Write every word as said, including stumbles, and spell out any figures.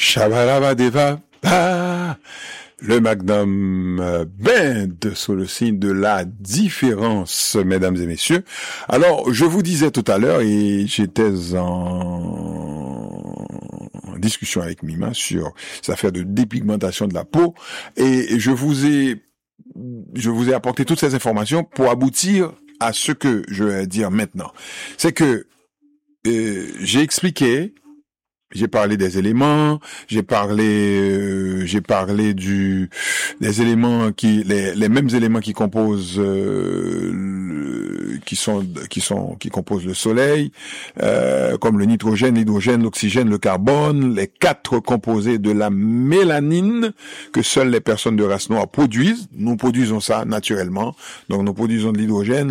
Shabalabadeva, ah, le Magnum Band sous le signe de la différence, mesdames et messieurs. Alors, je vous disais tout à l'heure, et j'étais en discussion avec Mima sur cette affaire de dépigmentation de la peau, et je vous ai, je vous ai apporté toutes ces informations pour aboutir à ce que je vais dire maintenant. C'est que euh, j'ai expliqué. J'ai parlé des éléments, j'ai parlé, euh, j'ai parlé du des éléments qui, les, les mêmes éléments qui composent, euh, le, qui sont, qui sont, qui composent le Soleil, euh, comme le nitrogène, l'hydrogène, l'oxygène, le carbone, les quatre composés de la mélanine que seules les personnes de race noire produisent. Nous produisons ça naturellement, donc nous produisons de l'hydrogène,